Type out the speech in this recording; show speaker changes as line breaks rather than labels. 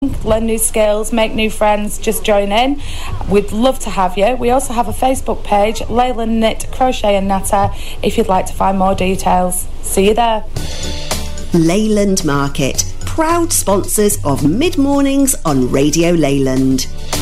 learn new skills, make new friends, just join in. We'd love to have you. We also have a Facebook page, Leyland Knit, Crochet and Natter, if you'd like to find more details. See you there.
Leyland Market, proud sponsors of Mid Mornings on Radio Leyland.